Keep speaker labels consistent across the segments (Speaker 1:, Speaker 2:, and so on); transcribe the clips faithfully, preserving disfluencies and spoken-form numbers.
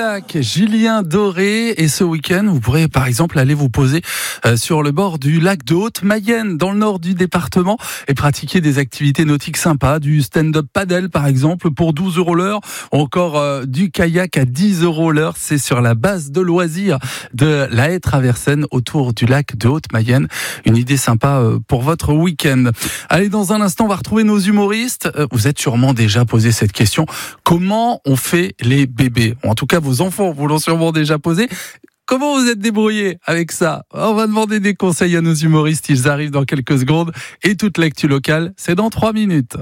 Speaker 1: lac Julien Doré. Et ce week-end, vous pourrez par exemple aller vous poser euh, sur le bord du lac de Haute-Mayenne, dans le nord du département, et pratiquer des activités nautiques sympas, du stand-up paddle par exemple pour douze euros l'heure, ou encore euh, du kayak à dix euros l'heure. C'est sur la base de loisirs de la Haye-Traversaine autour du lac de Haute-Mayenne. Une idée sympa euh, pour votre week-end. Allez, dans un instant, on va retrouver nos humoristes. Euh, vous êtes sûrement déjà posé cette question. Comment on fait les bébés? En tout cas, vos enfants vous l'ont sûrement déjà posé. Comment vous êtes débrouillés avec ça? On va demander des conseils à nos humoristes. Ils arrivent dans quelques secondes. Et toute l'actu locale, c'est dans trois minutes.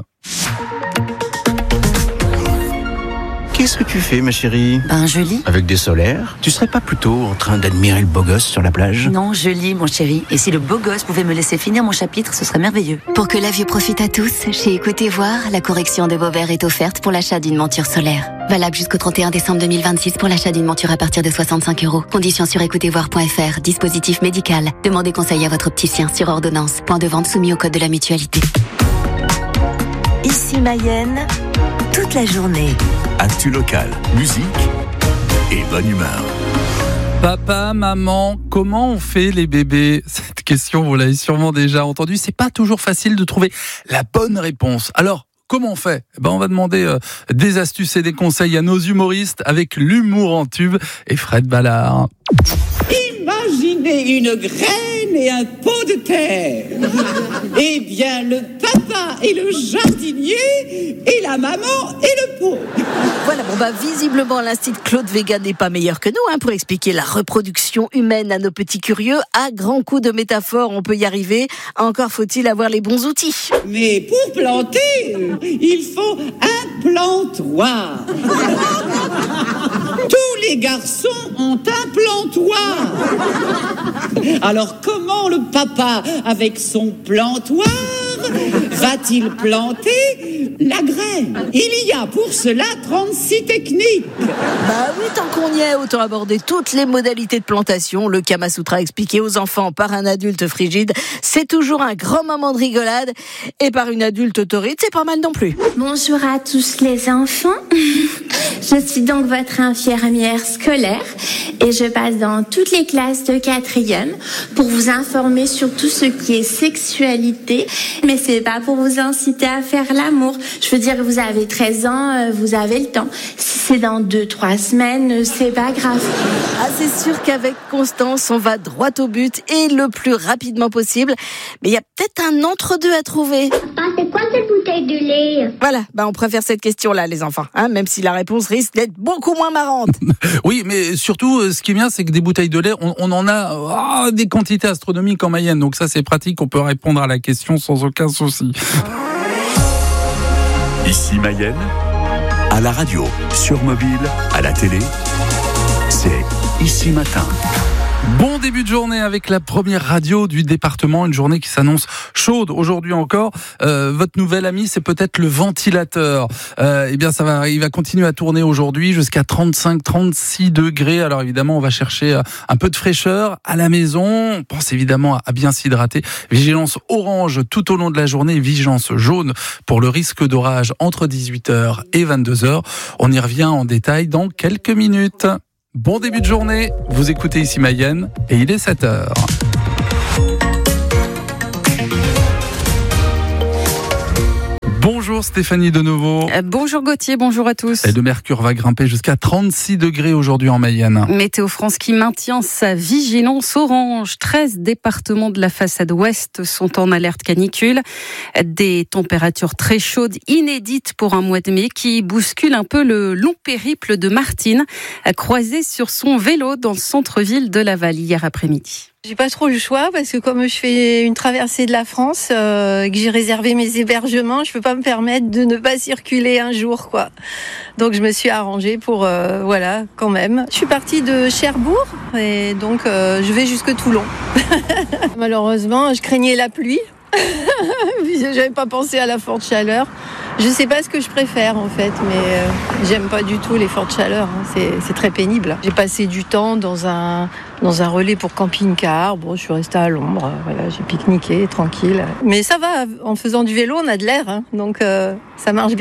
Speaker 2: Qu'est-ce que tu fais, ma chérie?
Speaker 3: Ben, je lis.
Speaker 2: Avec des solaires? Tu serais pas plutôt en train d'admirer le beau gosse sur la plage?
Speaker 3: Non, je lis, mon chéri. Et si le beau gosse pouvait me laisser finir mon chapitre, ce serait merveilleux.
Speaker 4: Pour que la vue profite à tous, chez Écoutez Voir, la correction de vos verres est offerte pour l'achat d'une monture solaire. Valable jusqu'au trente et un décembre deux mille vingt-six pour l'achat d'une monture à partir de soixante-cinq euros. Conditions sur écoutez voir point f r. Dispositif médical. Demandez conseil à votre opticien sur ordonnance. Point de vente soumis au code de la mutualité.
Speaker 5: Ici Mayenne, toute la journée.
Speaker 6: Actu locale, musique et bonne humeur.
Speaker 1: Papa, maman, comment on fait les bébés? Cette question, vous l'avez sûrement déjà entendue. C'est pas toujours facile de trouver la bonne réponse. Alors, comment on fait? Eh ben, on va demander euh, des astuces et des conseils à nos humoristes avec l'humour en tube et Fred Ballard.
Speaker 7: Imaginez une graine et un pot de terre. Eh bien, le papa et le jardinier et la maman et le pot.
Speaker 5: Voilà, bon bah visiblement l'Institut Claude Vega n'est pas meilleur que nous hein, pour expliquer la reproduction humaine à nos petits curieux. À grands coups de métaphores, on peut y arriver. Encore faut-il avoir les bons outils.
Speaker 7: Mais pour planter, il faut un plantoir. Tous les garçons ont un plantoir. Alors comment le papa, avec son plantoir, va-t-il planter la graine? Il y a pour cela trente-six techniques.
Speaker 5: Bah oui, tant qu'on y est, autant aborder toutes les modalités de plantation. Le Kama Sutra expliqué aux enfants par un adulte frigide, c'est toujours un grand moment de rigolade. Et par une adulte autorite, c'est pas mal non plus.
Speaker 8: Bonjour à tous les enfants. Je suis donc votre infirmière scolaire et je passe dans toutes les classes de quatrième pour vous informer sur tout ce qui est sexualité. Mais c'est pas pour vous inciter à faire l'amour. Je veux dire, vous avez treize ans, vous avez le temps. Si c'est dans deux, trois semaines, c'est pas grave.
Speaker 5: Ah, c'est sûr qu'avec Constance, on va droit au but et le plus rapidement possible. Mais il y a peut-être un entre-deux à trouver.
Speaker 8: Papa, c'est quoi cette bouteille de lait?
Speaker 5: Voilà, bah on préfère cette question-là, les enfants, hein, même si la réponse risque d'être beaucoup moins marrante.
Speaker 1: Oui, mais surtout, ce qui est bien, c'est que des bouteilles de lait, on, on en a oh, des quantités astronomiques en Mayenne. Donc ça, c'est pratique, on peut répondre à la question sans aucun souci.
Speaker 6: Ici Mayenne, à la radio, sur mobile, à la télé, c'est Ici Matin.
Speaker 1: Bon début de journée avec la première radio du département, une journée qui s'annonce chaude aujourd'hui encore. Euh, votre nouvel ami, c'est peut-être le ventilateur. Euh, eh bien, ça va, il va continuer à tourner aujourd'hui jusqu'à trente-cinq, trente-six degrés. Alors évidemment, on va chercher un peu de fraîcheur à la maison. On pense évidemment à bien s'hydrater. Vigilance orange tout au long de la journée, vigilance jaune pour le risque d'orage entre dix-huit heures et vingt-deux heures. On y revient en détail dans quelques minutes. Bon début de journée, vous écoutez Ici Mayenne et il est sept heures. Bonjour Stéphanie de nouveau.
Speaker 9: Euh, bonjour Gauthier, bonjour à tous.
Speaker 1: Et le mercure va grimper jusqu'à trente-six degrés aujourd'hui en Mayenne.
Speaker 9: Météo France qui maintient sa vigilance orange. treize départements de la façade ouest sont en alerte canicule. Des températures très chaudes, inédites pour un mois de mai, qui bousculent un peu le long périple de Martine, croisée sur son vélo dans le centre-ville de Laval hier après-midi.
Speaker 10: J'ai pas trop le choix parce que comme je fais une traversée de la France, euh, que j'ai réservé mes hébergements, je peux pas me permettre de ne pas circuler un jour, quoi. Donc je me suis arrangée pour, euh, voilà, quand même. Je suis partie de Cherbourg et donc euh, je vais jusque Toulon. Malheureusement, je craignais la pluie. J'avais pas pensé à la forte chaleur. Je sais pas ce que je préfère en fait, mais euh, j'aime pas du tout les fortes chaleurs. Hein. C'est, c'est très pénible. J'ai passé du temps dans un dans un relais pour camping-car. Bon, je suis restée à l'ombre. Voilà, j'ai pique-niqué tranquille. Mais ça va. En faisant du vélo, on a de l'air, hein, donc euh, ça marche bien.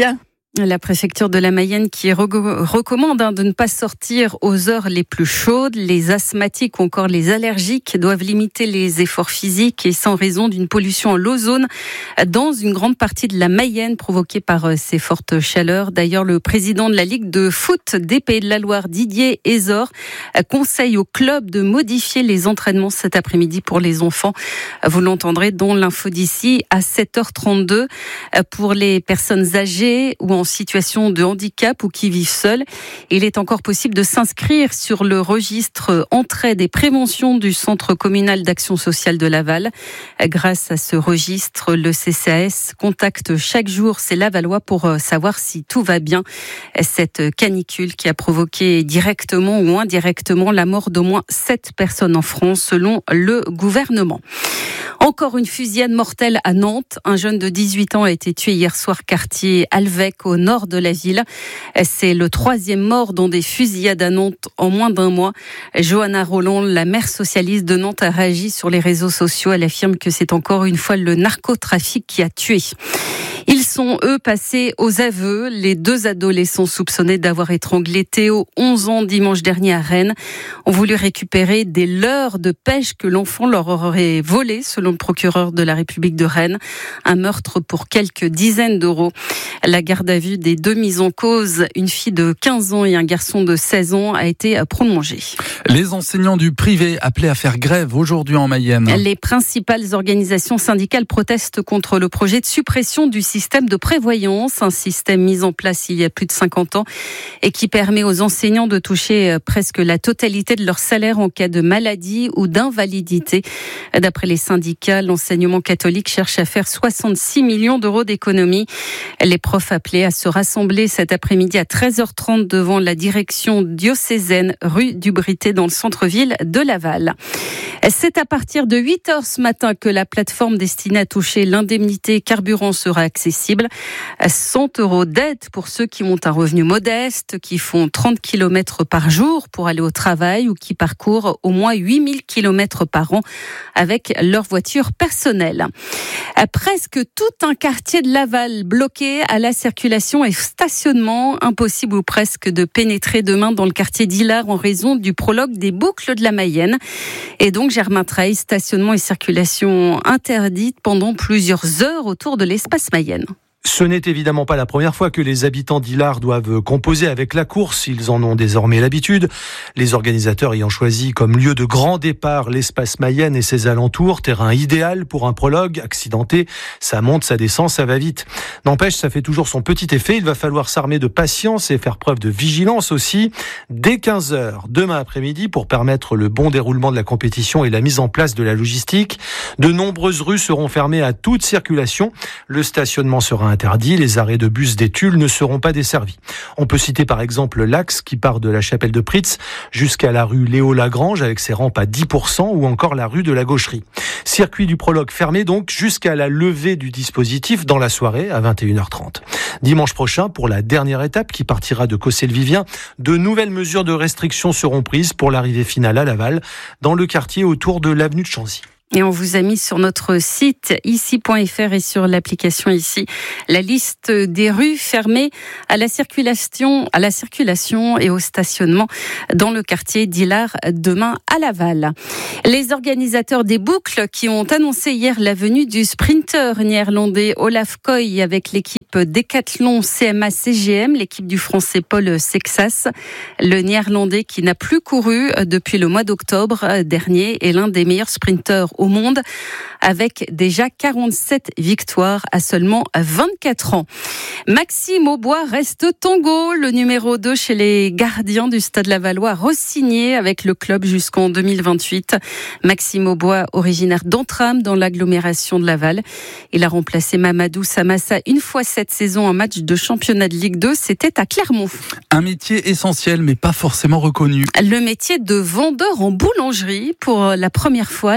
Speaker 9: La préfecture de la Mayenne qui re- recommande hein, de ne pas sortir aux heures les plus chaudes. Les asthmatiques ou encore les allergiques doivent limiter les efforts physiques et sans raison d'une pollution en l'ozone dans une grande partie de la Mayenne provoquée par ces fortes chaleurs. D'ailleurs, le président de la Ligue de foot des Pays de la Loire, Didier Ezor, conseille au club de modifier les entraînements cet après-midi pour les enfants. Vous l'entendrez dans l'info d'ici à sept heures trente-deux. Pour les personnes âgées ou en situation de handicap ou qui vivent seuls, il est encore possible de s'inscrire sur le registre entraide et prévention du Centre communal d'action sociale de Laval. Grâce à ce registre, le C C A S contacte chaque jour ses Lavallois pour savoir si tout va bien. Cette canicule qui a provoqué directement ou indirectement la mort d'au moins sept personnes en France, selon le gouvernement. Encore une fusillade mortelle à Nantes. Un jeune de dix-huit ans a été tué hier soir quartier Alvec au nord de la ville. C'est le troisième mort dans des fusillades à Nantes en moins d'un mois. Johanna Roland, la maire socialiste de Nantes, a réagi sur les réseaux sociaux. Elle affirme que c'est encore une fois le narcotrafic qui a tué. Ils sont, eux, passés aux aveux. Les deux adolescents soupçonnés d'avoir étranglé Théo, onze ans, dimanche dernier à Rennes, ont voulu récupérer des leurres de pêche que l'enfant leur aurait volées, selon le procureur de la République de Rennes. Un meurtre pour quelques dizaines d'euros. La garde à vue des deux mises en cause, une fille de quinze ans et un garçon de seize ans, a été prolongée.
Speaker 1: Les enseignants du privé appelés à faire grève aujourd'hui en Mayenne.
Speaker 9: Les principales organisations syndicales protestent contre le projet de suppression du système de prévoyance, un système mis en place il y a plus de cinquante ans et qui permet aux enseignants de toucher presque la totalité de leur salaire en cas de maladie ou d'invalidité. D'après les syndicats, l'enseignement catholique cherche à faire soixante-six millions d'euros d'économies. Les profs appelés à se rassembler cet après-midi à treize heures trente devant la direction diocésaine rue du Brité dans le centre-ville de Laval. C'est à partir de huit heures ce matin que la plateforme destinée à toucher l'indemnité carburant sera accessible. cent euros d'aide pour ceux qui ont un revenu modeste, qui font trente kilomètres par jour pour aller au travail ou qui parcourent au moins huit mille kilomètres par an avec leur voiture personnelle. Presque tout un quartier de Laval bloqué à la circulation et stationnement. Impossible ou presque de pénétrer demain dans le quartier d'Illard en raison du prologue des boucles de la Mayenne. Et donc, Germain Treille, stationnement et circulation interdites pendant plusieurs heures autour de l'espace Mayenne.
Speaker 11: Ce n'est évidemment pas la première fois que les habitants d'Illard doivent composer avec la course. Ils en ont désormais l'habitude. Les organisateurs ayant choisi comme lieu de grand départ l'espace Mayenne et ses alentours, terrain idéal pour un prologue accidenté. Ça monte, ça descend, ça va vite. N'empêche, ça fait toujours son petit effet. Il va falloir s'armer de patience et faire preuve de vigilance aussi. Dès quinze heures, demain après-midi, pour permettre le bon déroulement de la compétition et la mise en place de la logistique, de nombreuses rues seront fermées à toute circulation. Le stationnement sera interdit, les arrêts de bus des Tulles ne seront pas desservis. On peut citer par exemple l'axe qui part de la chapelle de Pritz jusqu'à la rue Léo-Lagrange avec ses rampes à dix pour cent ou encore la rue de la Gaucherie. Circuit du prologue fermé donc jusqu'à la levée du dispositif dans la soirée à vingt et une heures trente. Dimanche prochain, pour la dernière étape qui partira de Cossé-le-Vivien, de nouvelles mesures de restriction seront prises pour l'arrivée finale à Laval dans le quartier autour de l'avenue de Chanzy.
Speaker 9: Et on vous a mis sur notre site ici point f r et sur l'application ici la liste des rues fermées à la circulation, à la circulation et au stationnement dans le quartier d'Illard demain à Laval. Les organisateurs des boucles qui ont annoncé hier la venue du sprinter néerlandais Olaf Koy avec l'équipe Décathlon C M A C G M, l'équipe du Français Paul Sexas. Le néerlandais qui n'a plus couru depuis le mois d'octobre dernier est l'un des meilleurs sprinteurs au monde, avec déjà quarante-sept victoires à seulement vingt-quatre ans. Maxime Aubois reste tango. Le numéro deux chez les gardiens du Stade Lavallois, re-signé avec le club jusqu'en deux mille vingt-huit. Maxime Aubois, originaire d'Entram dans l'agglomération de Laval. Il a remplacé Mamadou Samassa une fois cette saison en match de championnat de Ligue deux. C'était à Clermont.
Speaker 1: Un métier essentiel mais pas forcément reconnu.
Speaker 9: Le métier de vendeur en boulangerie. Pour la première fois, la Confédération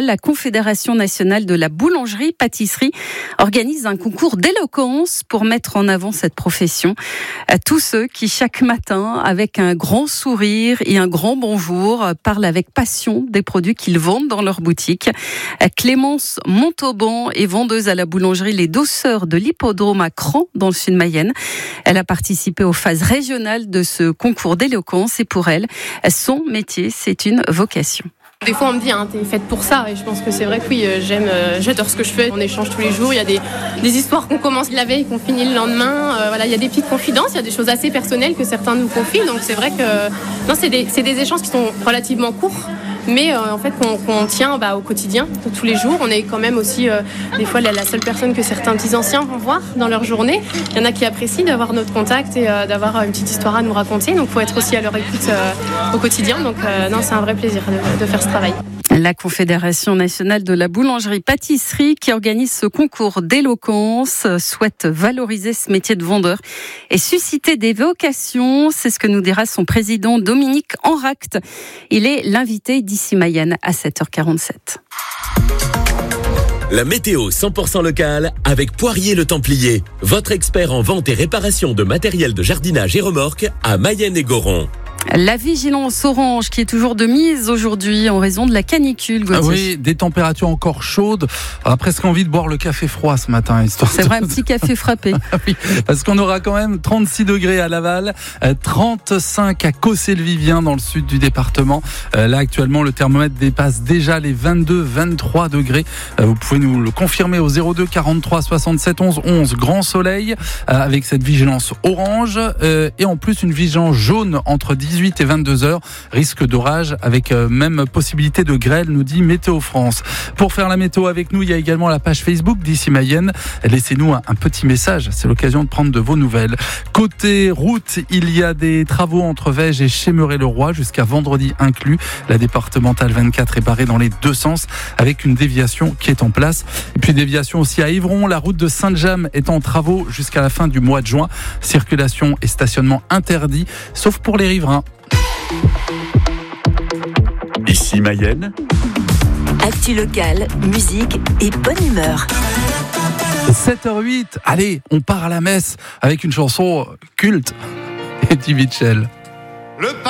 Speaker 9: Confédération nationale de la boulangerie-pâtisserie organise un concours d'éloquence pour mettre en avant cette profession. À tous ceux qui, chaque matin, avec un grand sourire et un grand bonjour, parlent avec passion des produits qu'ils vendent dans leur boutique. Clémence Montauban est vendeuse à la boulangerie Les Douceurs de l'Hippodrome à Cran, dans le sud Mayenne. Elle a participé aux phases régionales de ce concours d'éloquence et pour elle, son métier, c'est une vocation.
Speaker 12: Des fois on me dit hein, t'es faite pour ça et je pense que c'est vrai que oui j'aime, j'adore ce que je fais. On échange tous les jours, il y a des, des histoires qu'on commence la veille, qu'on finit le lendemain. Euh, voilà, il y a des petites confidences, il y a des choses assez personnelles que certains nous confient. Donc c'est vrai que non, c'est des, c'est des échanges qui sont relativement courts, mais euh, en fait qu'on, qu'on tient bah, au quotidien, tous les jours. On est quand même aussi euh, des fois la, la seule personne que certains petits anciens vont voir dans leur journée. Il y en a qui apprécient d'avoir notre contact et euh, d'avoir une petite histoire à nous raconter. Donc il faut être aussi à leur écoute euh, au quotidien. Donc euh, non, c'est un vrai plaisir de, de faire ce travail.
Speaker 9: La Confédération nationale de la boulangerie-pâtisserie qui organise ce concours d'éloquence souhaite valoriser ce métier de vendeur et susciter des vocations. C'est ce que nous dira son président Dominique Enract. Il est l'invité d'Ici Mayenne à sept heures quarante-sept.
Speaker 13: La météo cent pour cent locale avec Poirier le Templier, votre expert en vente et réparation de matériel de jardinage et remorques à Mayenne et Goron.
Speaker 9: La vigilance orange qui est toujours de mise aujourd'hui en raison de la canicule, Gauthier.
Speaker 1: Ah oui, des températures encore chaudes. On a presque envie de boire le café froid ce matin. Histoire
Speaker 9: C'est
Speaker 1: de...
Speaker 9: vrai, un petit café frappé.
Speaker 1: Oui, parce qu'on aura quand même trente-six degrés à Laval, trente-cinq à Cossé-le-Vivien dans le sud du département. Là actuellement le thermomètre dépasse déjà les vingt-deux vingt-trois degrés. Vous pouvez nous le confirmer au zéro deux quarante-trois soixante-sept onze onze. Grand soleil avec cette vigilance orange et en plus une vigilance jaune entre dix-huit et vingt-deux heures, risque d'orage avec même possibilité de grêle, nous dit Météo France. Pour faire la météo avec nous, il y a également la page Facebook d'Ici Mayenne. Laissez-nous un, un petit message, c'est l'occasion de prendre de vos nouvelles. Côté route, il y a des travaux entre Vège et Chémeret-le-Roi jusqu'à vendredi inclus. La départementale vingt-quatre est barrée dans les deux sens avec une déviation qui est en place. Et puis déviation aussi à Yvron, la route de Sainte-Jamme est en travaux jusqu'à la fin du mois de juin. Circulation et stationnement interdits, sauf pour les riverains.
Speaker 6: Ici Mayenne.
Speaker 3: Actu locale, musique et bonne humeur.
Speaker 1: sept heures huit, allez, on part à la messe avec une chanson culte. Eddie Mitchell.
Speaker 14: Le